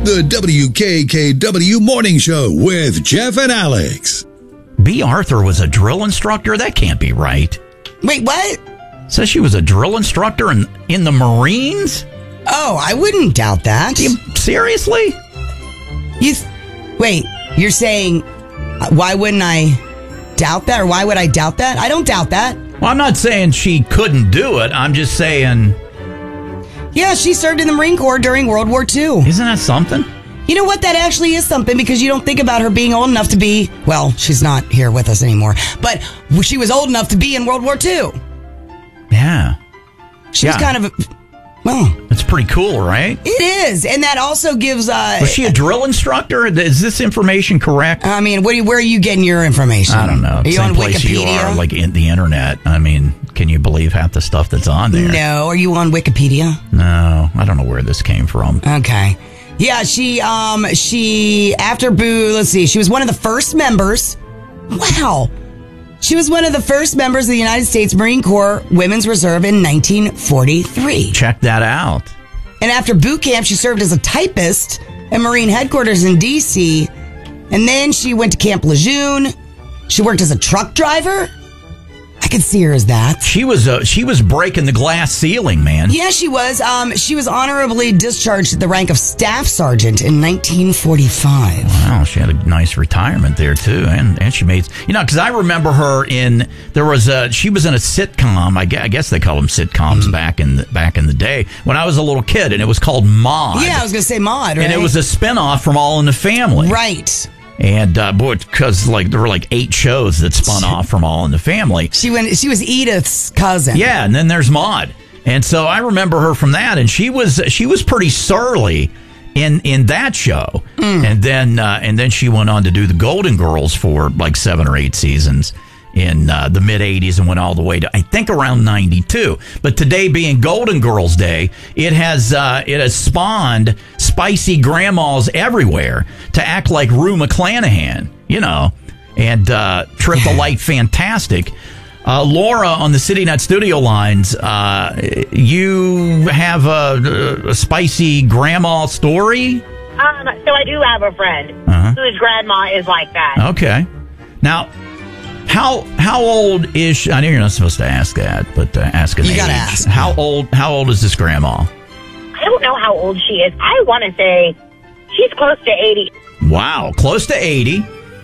The WKKW Morning Show with Jeff and Alex. B. Arthur was a drill instructor? That can't be right. Wait, what? Says she was a drill instructor in the Marines? Oh, I wouldn't doubt that. Seriously? Wait, you're saying, why wouldn't I doubt that? Or why would I doubt that? I don't doubt that. Well, I'm not saying she couldn't do it. I'm just saying... Yeah, she served in the Marine Corps during World War II. Isn't that something? You know what? That actually is something because you don't think about her being old enough to be... Well, she's not here with us anymore. But she was old enough to be in World War II. Yeah. She was kind of... Well, it's pretty cool, right? It is, and that also gives. Was she a drill instructor? Is this information correct? I mean, where are you getting your information? I don't know. Are you Same on place Wikipedia? You are, like in the internet. I mean, can you believe half the stuff that's on there? No. Are you on Wikipedia? No, I don't know where this came from. Okay. Yeah, she after Boo. Let's see. She was one of the first members. Wow. She was one of the first members of the United States Marine Corps Women's Reserve in 1943. Check that out. And after boot camp, she served as a typist at Marine headquarters in D.C. And then she went to Camp Lejeune. She worked as a truck driver. I could see her as that. She was breaking the glass ceiling, man. Yeah, she was. She was honorably discharged at the rank of staff sergeant in 1945. Wow, she had a nice retirement there too, and she made because I remember her she was in a sitcom. I guess they call them sitcoms back in the day when I was a little kid, and it was called Maude. Yeah, I was going to say Maude, right? And it was a spinoff from All in the Family, right? And because there were like 8 shows that spun off from All in the Family. She was Edith's cousin. Yeah, and then there's Maude, and so I remember her from that, and she was pretty surly in that show, and then she went on to do the Golden Girls for like 7 or 8 seasons in the mid 80s and went all the way to I think around 92. But today being Golden Girls Day, it has spawned spicy grandmas everywhere to act like Rue McClanahan, and Trip the Light Fantastic. Laura on the CityNet studio lines, you have a spicy grandma story? So I do have a friend whose grandma is like that. Okay. Now, how old is she? I know you're not supposed to ask that, but ask an age. You gotta ask. How old is this grandma? I don't know how old she is. I want to say she's close to 80. Wow, close to 80.